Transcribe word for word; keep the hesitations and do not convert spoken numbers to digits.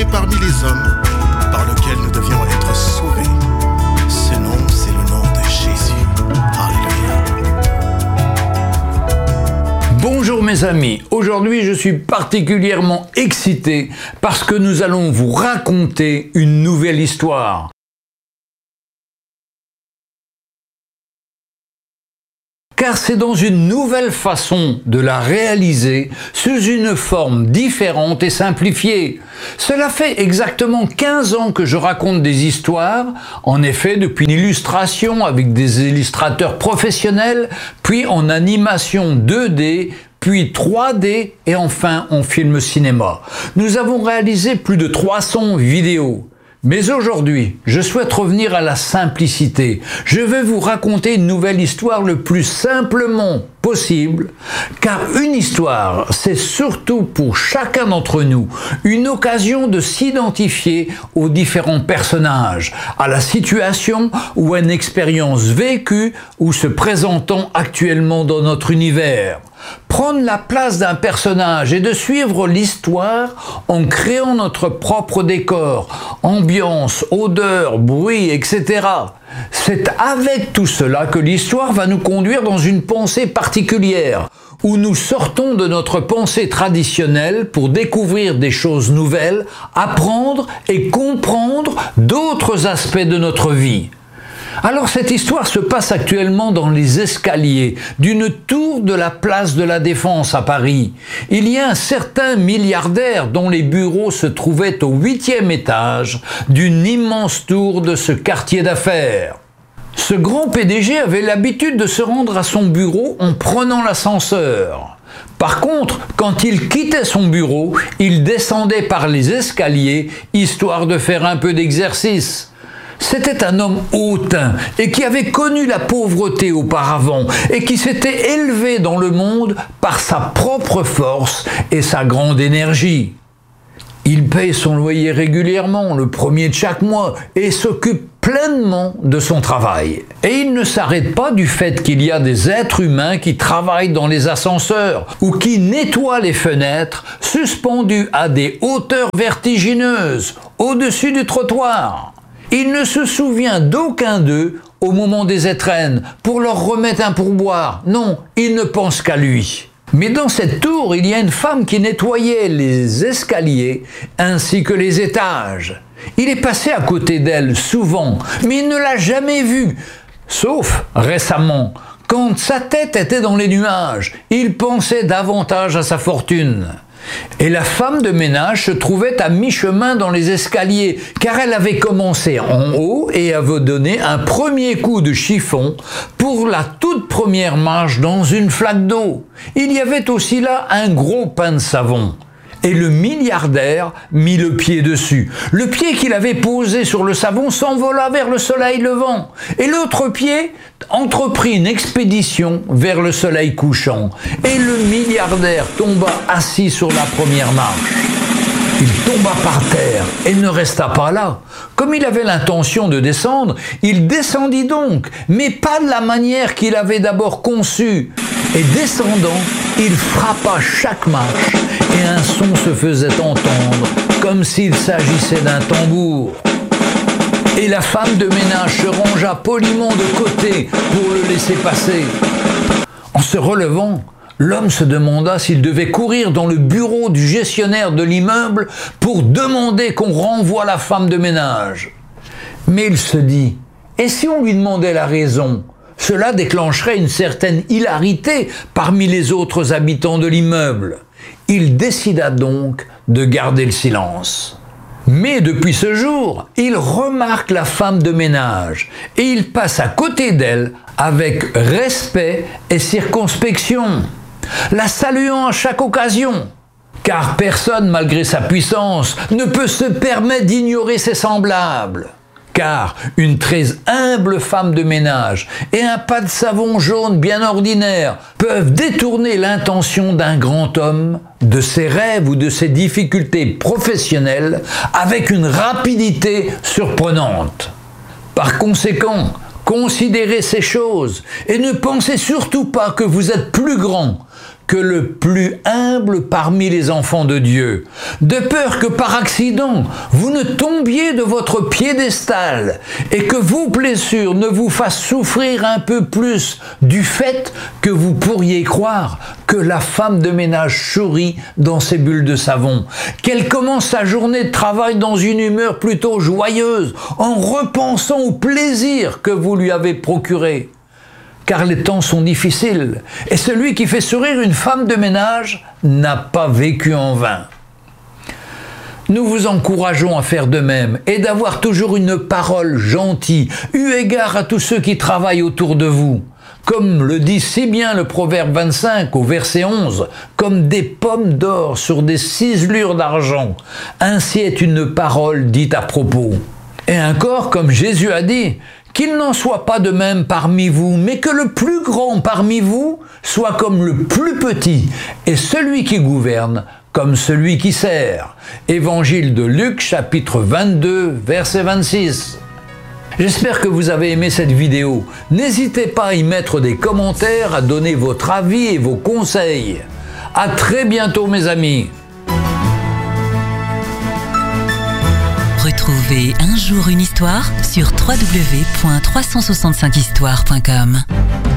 parmi les hommes par lequel nous devions être sauvés. Ce nom, c'est le nom de Jésus. Alléluia. Bonjour mes amis, aujourd'hui je suis particulièrement excité parce que nous allons vous raconter une nouvelle histoire. Car c'est dans une nouvelle façon de la réaliser, sous une forme différente et simplifiée. Cela fait exactement quinze ans que je raconte des histoires, en effet depuis une illustration avec des illustrateurs professionnels, puis en animation deux D, puis trois D et enfin en film cinéma. Nous avons réalisé plus de trois cents vidéos. Mais aujourd'hui, je souhaite revenir à la simplicité. Je vais vous raconter une nouvelle histoire le plus simplement possible, car une histoire, c'est surtout pour chacun d'entre nous une occasion de s'identifier aux différents personnages, à la situation ou à une expérience vécue ou se présentant actuellement dans notre univers. Prendre la place d'un personnage et de suivre l'histoire en créant notre propre décor, ambiance, odeur, bruit, et cetera. C'est avec tout cela que l'histoire va nous conduire dans une pensée particulière, où nous sortons de notre pensée traditionnelle pour découvrir des choses nouvelles, apprendre et comprendre d'autres aspects de notre vie. Alors cette histoire se passe actuellement dans les escaliers d'une tour de la place de la Défense à Paris. Il y a un certain milliardaire dont les bureaux se trouvaient au huitième étage d'une immense tour de ce quartier d'affaires. Ce grand P D G avait l'habitude de se rendre à son bureau en prenant l'ascenseur. Par contre, quand il quittait son bureau, il descendait par les escaliers, histoire de faire un peu d'exercice. C'était un homme hautain et qui avait connu la pauvreté auparavant et qui s'était élevé dans le monde par sa propre force et sa grande énergie. Il paye son loyer régulièrement, le premier de chaque mois, et s'occupe pleinement de son travail. Et il ne s'arrête pas du fait qu'il y a des êtres humains qui travaillent dans les ascenseurs ou qui nettoient les fenêtres suspendus à des hauteurs vertigineuses au-dessus du trottoir. Il ne se souvient d'aucun d'eux au moment des étrennes pour leur remettre un pourboire. Non, il ne pense qu'à lui. Mais dans cette tour, il y a une femme qui nettoyait les escaliers ainsi que les étages. Il est passé à côté d'elle souvent, mais il ne l'a jamais vue, sauf récemment, quand sa tête était dans les nuages. Il pensait davantage à sa fortune. Et la femme de ménage se trouvait à mi-chemin dans les escaliers, car elle avait commencé en haut et avait donné un premier coup de chiffon pour la toute première marche dans une flaque d'eau. Il y avait aussi là un gros pain de savon. Et le milliardaire mit le pied dessus. Le pied qu'il avait posé sur le savon s'envola vers le soleil levant. Et l'autre pied entreprit une expédition vers le soleil couchant. Et le milliardaire tomba assis sur la première marche. Il tomba par terre et ne resta pas là. Comme il avait l'intention de descendre, il descendit donc, mais pas de la manière qu'il avait d'abord conçue. Et descendant, il frappa chaque marche et un son se faisait entendre comme s'il s'agissait d'un tambour. Et la femme de ménage se rangea poliment de côté pour le laisser passer. En se relevant, l'homme se demanda s'il devait courir dans le bureau du gestionnaire de l'immeuble pour demander qu'on renvoie la femme de ménage. Mais il se dit, et si on lui demandait la raison ? Cela déclencherait une certaine hilarité parmi les autres habitants de l'immeuble. Il décida donc de garder le silence. Mais depuis ce jour, il remarque la femme de ménage et il passe à côté d'elle avec respect et circonspection, la saluant à chaque occasion. Car personne, malgré sa puissance, ne peut se permettre d'ignorer ses semblables. Car une très humble femme de ménage et un pas de savon jaune bien ordinaire peuvent détourner l'intention d'un grand homme de ses rêves ou de ses difficultés professionnelles avec une rapidité surprenante. Par conséquent, considérez ces choses et ne pensez surtout pas que vous êtes plus grand que le plus humble parmi les enfants de Dieu, de peur que par accident, vous ne tombiez de votre piédestal et que vos blessures ne vous fassent souffrir un peu plus du fait que vous pourriez croire que la femme de ménage sourit dans ses bulles de savon, qu'elle commence sa journée de travail dans une humeur plutôt joyeuse, en repensant au plaisir que vous lui avez procuré. Car les temps sont difficiles, et celui qui fait sourire une femme de ménage n'a pas vécu en vain. Nous vous encourageons à faire de même et d'avoir toujours une parole gentille, eu égard à tous ceux qui travaillent autour de vous. Comme le dit si bien le proverbe vingt-cinq au verset onze, comme des pommes d'or sur des ciselures d'argent, ainsi est une parole dite à propos. Et encore, comme Jésus a dit, qu'il n'en soit pas de même parmi vous, mais que le plus grand parmi vous soit comme le plus petit, et celui qui gouverne comme celui qui sert. Évangile de Luc, chapitre vingt-deux, verset vingt-six. J'espère que vous avez aimé cette vidéo. N'hésitez pas à y mettre des commentaires, à donner votre avis et vos conseils. À très bientôt mes amis. Retrouvez Un jour une histoire sur w w w point trois cent soixante-cinq histoire point com.